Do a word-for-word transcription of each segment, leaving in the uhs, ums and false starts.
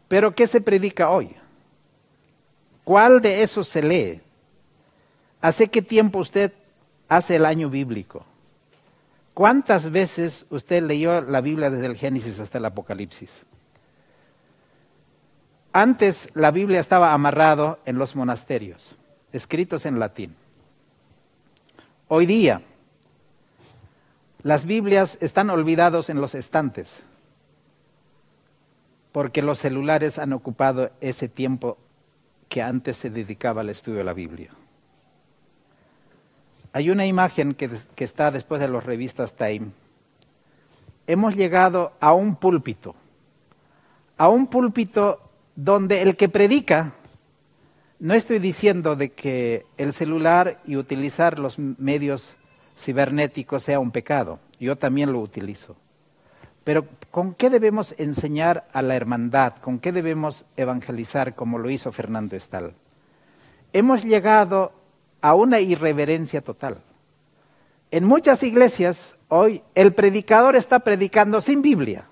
Pero ¿qué se predica hoy? ¿Cuál de esos se lee? ¿Hace qué tiempo usted hace el año bíblico? ¿Cuántas veces usted leyó la Biblia desde el Génesis hasta el Apocalipsis? Antes la Biblia estaba amarrado en los monasterios, escritos en latín. Hoy día las Biblias están olvidadas en los estantes porque los celulares han ocupado ese tiempo que antes se dedicaba al estudio de la Biblia. Hay una imagen que, que está después de las revistas Time. Hemos llegado a un púlpito, a un púlpito donde el que predica, no estoy diciendo de que el celular y utilizar los medios cibernéticos sea un pecado, yo también lo utilizo. Pero ¿con qué debemos enseñar a la hermandad? ¿Con qué debemos evangelizar como lo hizo Fernando Estal? Hemos llegado a una irreverencia total. En muchas iglesias hoy el predicador está predicando sin Biblia.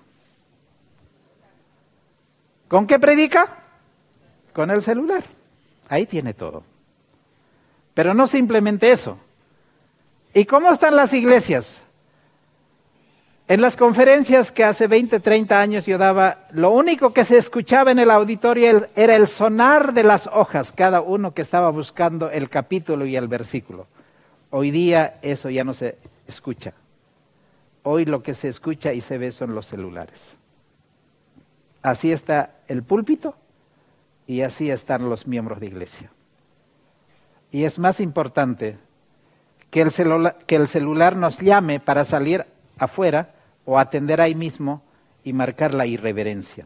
¿Con qué predica? Con el celular. Ahí tiene todo. Pero no simplemente eso. ¿Y cómo están las iglesias? En las conferencias que hace veinte, treinta años yo daba, lo único que se escuchaba en el auditorio era el sonar de las hojas, cada uno que estaba buscando el capítulo y el versículo. Hoy día eso ya no se escucha. Hoy lo que se escucha y se ve son los celulares. Así está el púlpito y así están los miembros de iglesia. Y es más importante que el celular, que el celular nos llame para salir afuera o atender ahí mismo y marcar la irreverencia.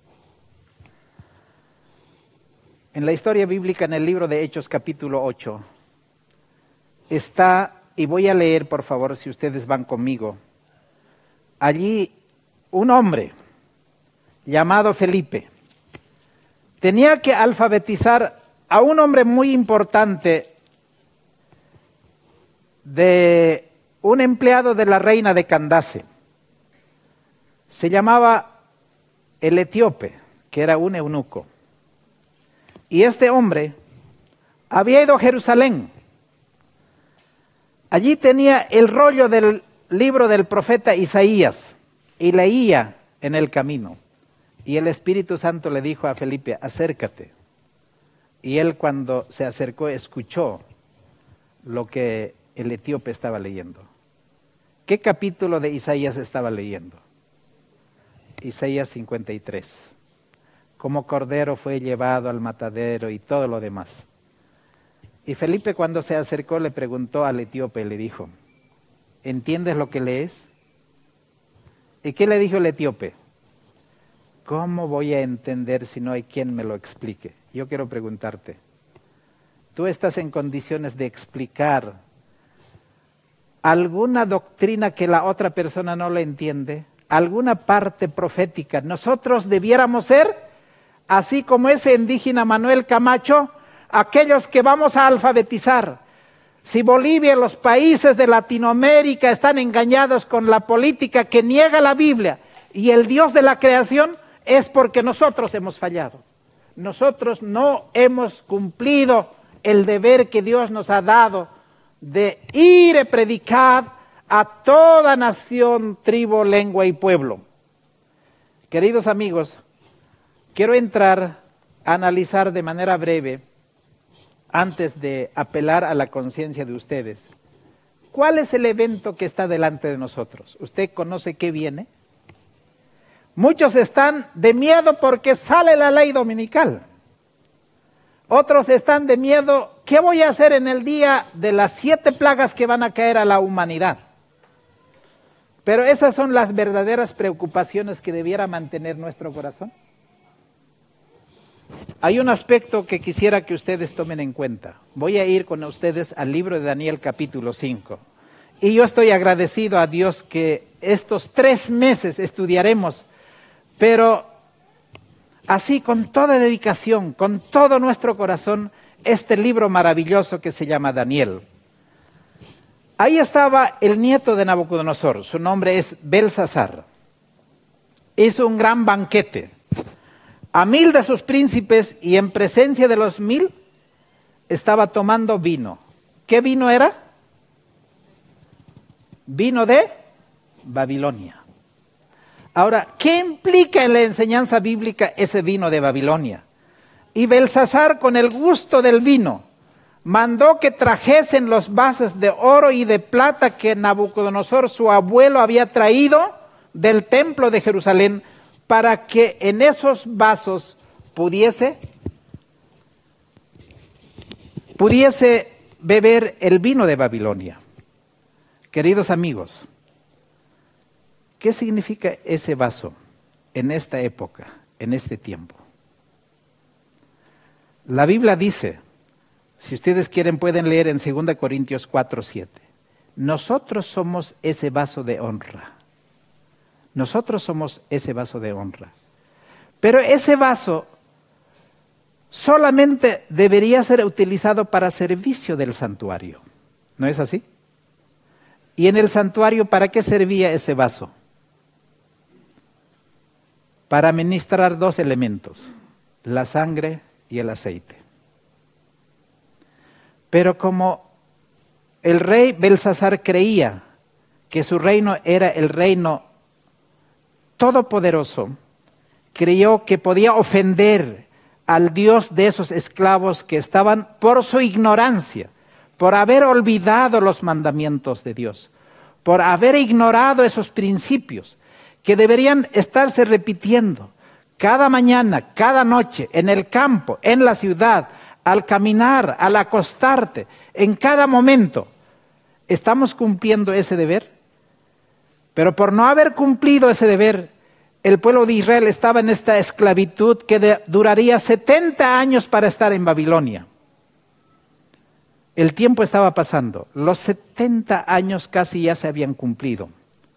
En la historia bíblica, en el libro de Hechos capítulo ocho, está, y voy a leer por favor si ustedes van conmigo, allí un hombre llamado Felipe tenía que alfabetizar a un hombre muy importante de un empleado de la reina de Candace. Se llamaba el etíope, que era un eunuco. Y este hombre había ido a Jerusalén. Allí tenía el rollo del libro del profeta Isaías y leía en el camino. Y el Espíritu Santo le dijo a Felipe, acércate. Y él cuando se acercó escuchó lo que el etíope estaba leyendo. ¿Qué capítulo de Isaías estaba leyendo? Isaías cincuenta y tres. Como cordero fue llevado al matadero y todo lo demás. Y Felipe cuando se acercó le preguntó al etíope y le dijo, ¿entiendes lo que lees? ¿Y qué le dijo el etíope? ¿Cómo voy a entender si no hay quien me lo explique? Yo quiero preguntarte, ¿tú estás en condiciones de explicar alguna doctrina que la otra persona no le entiende? ¿Alguna parte profética? Nosotros debiéramos ser, así como ese indígena Manuel Camacho, aquellos que vamos a alfabetizar. Si Bolivia y los países de Latinoamérica están engañados con la política que niega la Biblia y el Dios de la creación, es porque nosotros hemos fallado. Nosotros no hemos cumplido el deber que Dios nos ha dado de ir a predicar a toda nación, tribu, lengua y pueblo. Queridos amigos, quiero entrar a analizar de manera breve, antes de apelar a la conciencia de ustedes, ¿cuál es el evento que está delante de nosotros? ¿Usted conoce qué viene? Muchos están de miedo porque sale la ley dominical. Otros están de miedo, ¿qué voy a hacer en el día de las siete plagas que van a caer a la humanidad? Pero esas son las verdaderas preocupaciones que debiera mantener nuestro corazón. Hay un aspecto que quisiera que ustedes tomen en cuenta. Voy a ir con ustedes al libro de Daniel capítulo cinco. Y yo estoy agradecido a Dios que estos tres meses estudiaremos, pero así con toda dedicación, con todo nuestro corazón, este libro maravilloso que se llama Daniel. Ahí estaba el nieto de Nabucodonosor, su nombre es Belsasar. Hizo un gran banquete. a mil de sus príncipes y en presencia de los mil estaba tomando vino. ¿Qué vino era? Vino de Babilonia. Ahora, ¿qué implica en la enseñanza bíblica ese vino de Babilonia? Y Belsasar, con el gusto del vino, mandó que trajesen los vasos de oro y de plata que Nabucodonosor, su abuelo, había traído del templo de Jerusalén, para que en esos vasos pudiese, pudiese beber el vino de Babilonia. Queridos amigos, ¿qué significa ese vaso en esta época, en este tiempo? La Biblia dice, si ustedes quieren pueden leer en segunda Corintios cuatro, siete, nosotros somos ese vaso de honra. Nosotros somos ese vaso de honra. Pero ese vaso solamente debería ser utilizado para servicio del santuario. ¿No es así? ¿Y en el santuario para qué servía ese vaso? Para ministrar dos elementos, la sangre y el aceite. Pero como el rey Belsasar creía que su reino era el reino todopoderoso, creyó que podía ofender al Dios de esos esclavos que estaban por su ignorancia, por haber olvidado los mandamientos de Dios, por haber ignorado esos principios que deberían estarse repitiendo cada mañana, cada noche, en el campo, en la ciudad, al caminar, al acostarte, en cada momento. ¿Estamos cumpliendo ese deber? Pero por no haber cumplido ese deber, el pueblo de Israel estaba en esta esclavitud que de, duraría setenta años para estar en Babilonia. El tiempo estaba pasando, los setenta años casi ya se habían cumplido.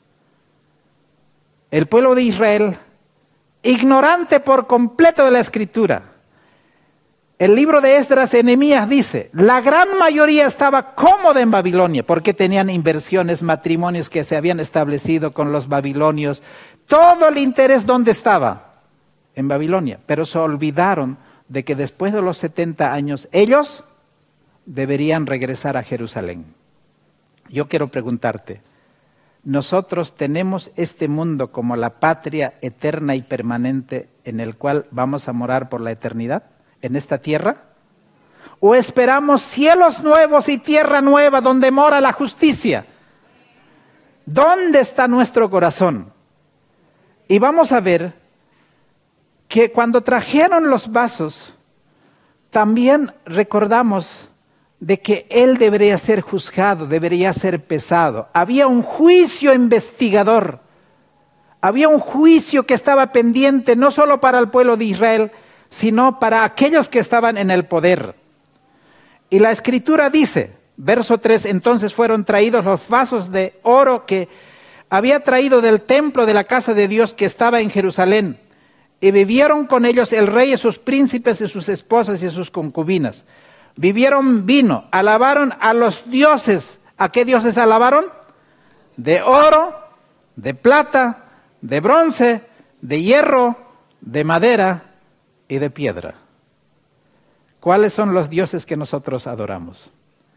El pueblo de Israel, ignorante por completo de la Escritura, el libro de Esdras y Nehemías dice, la gran mayoría estaba cómoda en Babilonia porque tenían inversiones, matrimonios que se habían establecido con los babilonios. Todo el interés, ¿dónde estaba? En Babilonia. Pero se olvidaron de que después de los setenta años, ellos deberían regresar a Jerusalén. Yo quiero preguntarte, ¿nosotros tenemos este mundo como la patria eterna y permanente en el cual vamos a morar por la eternidad? ¿En esta tierra? ¿O esperamos cielos nuevos y tierra nueva donde mora la justicia? ¿Dónde está nuestro corazón? Y vamos a ver que cuando trajeron los vasos, también recordamos de que él debería ser juzgado, debería ser pesado. Había un juicio investigador, había un juicio que estaba pendiente no solo para el pueblo de Israel, sino para aquellos que estaban en el poder. Y la Escritura dice, verso tres, entonces fueron traídos los vasos de oro que había traído del templo de la casa de Dios que estaba en Jerusalén, y vivieron con ellos el rey y sus príncipes y sus esposas y sus concubinas. Bebieron vino, alabaron a los dioses. ¿A qué dioses alabaron? De oro, de plata, de bronce, de hierro, de madera y de piedra. ¿Cuáles son los dioses que nosotros adoramos?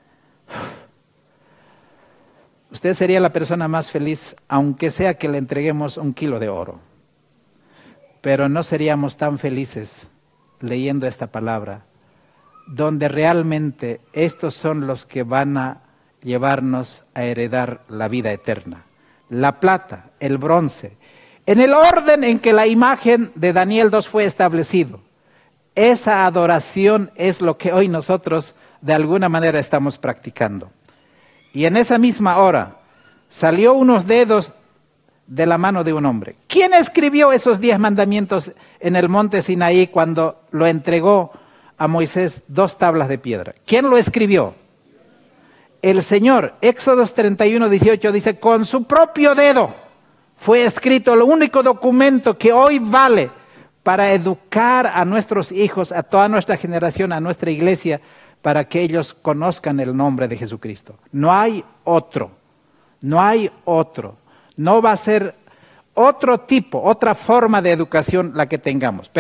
Usted sería la persona más feliz, aunque sea que le entreguemos un kilo de oro. Pero no seríamos tan felices leyendo esta palabra, donde realmente estos son los que van a llevarnos a heredar la vida eterna. La plata, el bronce, en el orden en que la imagen de Daniel dos fue establecido. Esa adoración es lo que hoy nosotros de alguna manera estamos practicando. Y en esa misma hora salió unos dedos de la mano de un hombre. ¿Quién escribió esos diez mandamientos en el monte Sinaí cuando lo entregó a Moisés dos tablas de piedra? ¿Quién lo escribió? El Señor. Éxodos treinta y uno, dieciocho dice, con su propio dedo fue escrito el único documento que hoy vale para educar a nuestros hijos, a toda nuestra generación, a nuestra iglesia, para que ellos conozcan el nombre de Jesucristo. No hay otro, no hay otro. No va a ser otro tipo, otra forma de educación la que tengamos.